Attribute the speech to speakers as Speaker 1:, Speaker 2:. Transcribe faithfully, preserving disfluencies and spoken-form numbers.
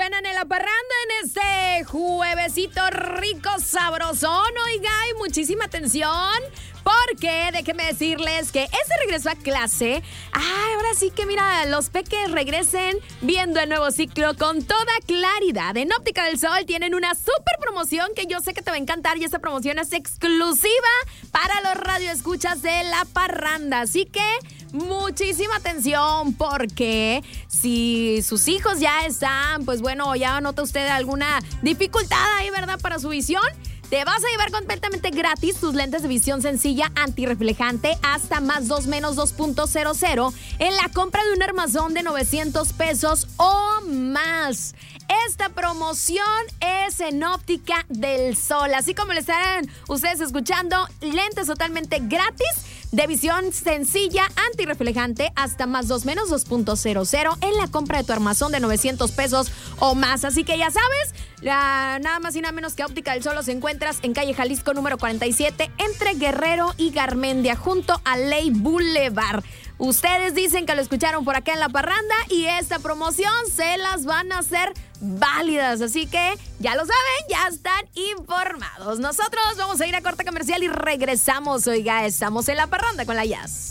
Speaker 1: ganan en la parranda en este juevesito rico, sabrosón. Oiga, y muchísima atención, porque déjenme decirles que este regreso a clase, ay, ahora sí que mira, los peques regresen viendo el nuevo ciclo con toda claridad. En Óptica del Sol tienen una super promoción que yo sé que te va a encantar, y esta promoción es exclusiva para los radioescuchas de la parranda. Así que muchísima atención, porque si sus hijos ya están, pues bueno, ya nota usted alguna dificultad ahí, ¿verdad?, para su visión, te vas a llevar completamente gratis tus lentes de visión sencilla antirreflejante hasta más dos menos dos punto cero cero en la compra de un armazón de novecientos pesos o más. Esta promoción es en Óptica del Sol. Así como le estarán ustedes escuchando, lentes totalmente gratis de visión sencilla antirreflejante hasta más dos menos dos punto cero cero en la compra de tu armazón de novecientos pesos o más. Así que ya sabes, la, nada más y nada menos que Óptica del Sol los encuentras en calle Jalisco número cuarenta y siete entre Guerrero y Garmendia junto a Ley Boulevard. Ustedes dicen que lo escucharon por acá en la parranda y esta promoción se las van a hacer válidas. Así que ya lo saben, ya están informados. Nosotros vamos a ir a corte comercial y regresamos. Oiga, estamos en la parranda con la Jazz.